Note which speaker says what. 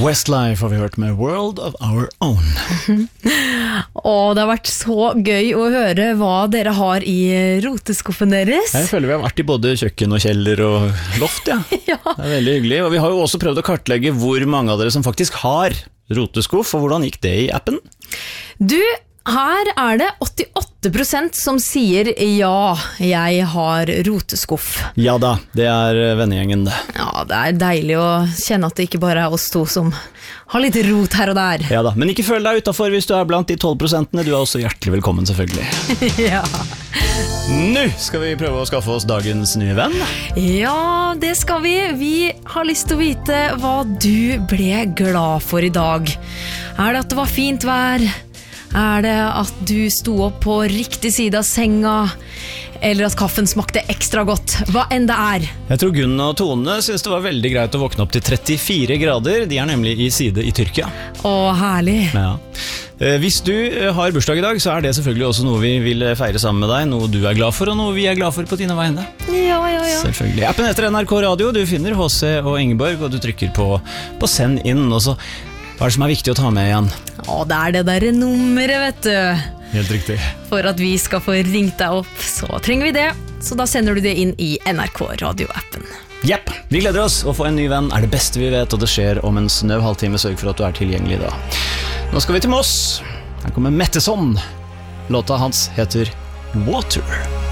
Speaker 1: Westlife har vi hørt med World of Our Own.
Speaker 2: Og det har vært så gøy å høre hva dere har i roteskuffen deres.
Speaker 1: Jeg føler vi har vært i både kjøkken og kjeller og loft, ja.
Speaker 2: Ja.
Speaker 1: Det er veldig hyggelig, og vi har jo også prøvd å kartlegge hvor mange av dere som faktisk har roteskuff, og hvordan gikk det i appen?
Speaker 2: Du, her er det 88% som sier ja, jeg har roteskuff.
Speaker 1: Ja da, det er vennegjengen det.
Speaker 2: Ja, det er deilig å kjenne at det ikke bare er oss to som har litt rot her og der.
Speaker 1: Ja da, men ikke føl deg utenfor hvis du er blant de 12%. Du er også hjertelig velkommen, selvfølgelig.
Speaker 2: Ja.
Speaker 1: Nå skal vi prøve å skaffe oss dagens nye venn.
Speaker 2: Ja, det skal vi. Vi har lyst til å vite hva du ble glad for i dag. Er det at det var fint vær? Er det at du sto opp på riktig side av senga? Eller at kaffen smakte ekstra godt? Hva enn det er.
Speaker 1: Jeg tror Gunn og Tone synes det var veldig greit å våkne opp til 34 grader. De er nemlig i side i Tyrkia.
Speaker 2: Å, herlig.
Speaker 1: Ja. Hvis du har bursdag i dag, så er det selvfølgelig også noe vi vil feire sammen med deg. Noe du er glad for, og noe vi er glad for på dine vegne.
Speaker 2: Ja.
Speaker 1: Selvfølgelig. Appen heter NRK Radio. Du finner HC og Ingeborg, og du trykker på send inn. Og så, hva er det som er viktig å ta med igjen?
Speaker 2: Å, det er det der nummeret, vet du.
Speaker 1: Helt riktig.
Speaker 2: For at vi skal få ringt deg opp, så trenger vi det. Så da sender du det inn i NRK Radio-appen.
Speaker 1: Jepp, vi gleder oss. Å få en ny venn er det beste vi vet, og det skjer om en snau halvtime. Sørg for at du er tilgjengelig da. Nå skal vi til Moss. Her kommer Metteson. Låta hans heter Water.